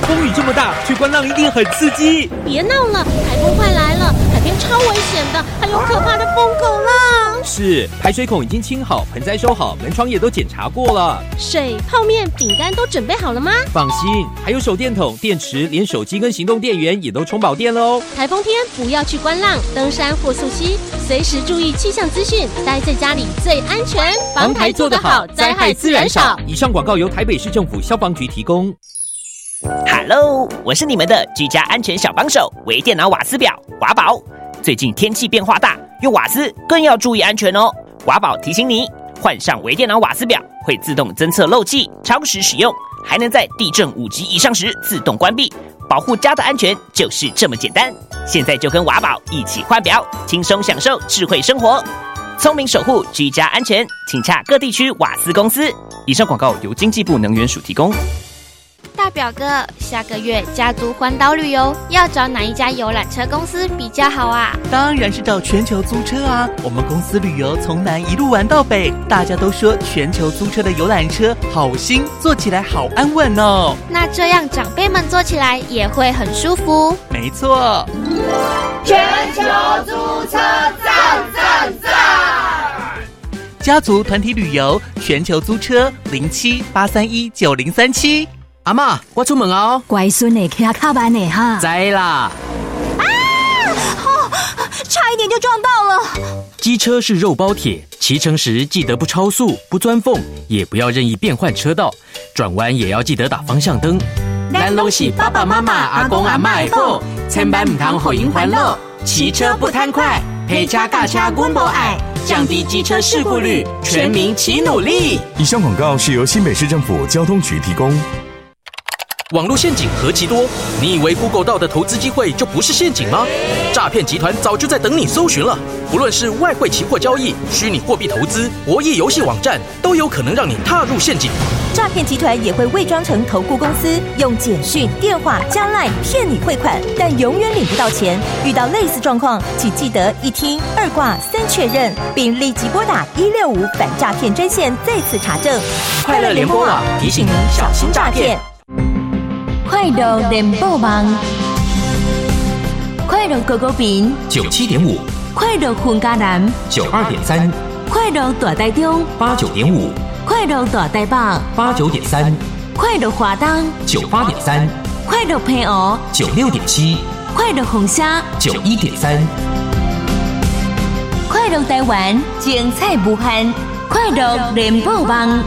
风雨这么大，去观浪一定很刺激。 别闹了，台风快来了，海边超危险的，还有可怕的疯狗浪。 是，排水孔已经清好，盆栽收好，门窗也都检查过了。 水、泡面、饼干都准备好了吗？ 放心，还有手电筒、电池，连手机跟行动电源也都充饱电了哦。 台风天不要去观浪、登山或溯溪，随时注意气象资讯，待在家里最安全。 防台做得好，灾害自然少。以上广告由台北市政府消防局提供。 Hello， 我是你们的居家安全小帮手，微电脑瓦斯表华宝。最近天气变化大，用瓦斯更要注意安全哦。华宝提醒你，换上微电脑瓦斯表会自动侦测漏气，超时使用还能在地震5级以上时自动关闭，保护家的安全就是这么简单。现在就跟华宝一起换表，轻松享受智慧生活，聪明守护居家安全，请洽各地区瓦斯公司。以上广告由经济部能源署提供。 大表哥，下个月家族环岛旅游要找哪一家游览车公司比较好啊？ 当然是找全球租车啊！我们公司旅游从南一路玩到北，大家都说全球租车的游览车好新，坐起来好安稳哦。 那这样长辈们坐起来也会很舒服。 没错， 全球租车赞赞赞！ 家族团体旅游，全球租车07-831-9037。 阿嬷，我出门哦。 乖孙的骑较慢的哈。 知啦。 差一点就撞到了。 机车是肉包铁，骑乘时记得不超速、不钻缝，也不要任意变换车道，转弯也要记得打方向灯。咱都是爸爸妈妈、阿公阿嬷的宝，千万唔通互因烦恼。骑车不贪快，陪车驾车阮无爱，降低机车事故率，全民齐努力。 以上广告是由新北市政府交通局提供。 网络陷阱何其多，你以为 Google 到的投资机会就不是陷阱吗？诈骗集团早就在等你搜寻了。不论是外汇期货交易、虚拟货币投资、博弈游戏网站，都有可能让你踏入陷阱。 诈骗集团也会伪装成投顾公司，用简讯、电话加 LINE 骗你汇款，但永远领不到钱。遇到类似状况，请记得1听2挂3确认，并立即拨打165反诈骗专线再次查证。 快乐联播网提醒您小心诈骗。 快乐联播网，快乐狗狗饼 97.5， 快乐混家男 92.3， 快乐大台中 89.5， 快乐大台北 89.3， 快乐华东 98.3， 快乐平湖 96.7， 快乐红虾 91.3， 快乐台湾精彩无限，快乐联播网。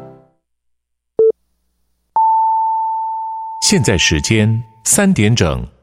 现在时间3点整。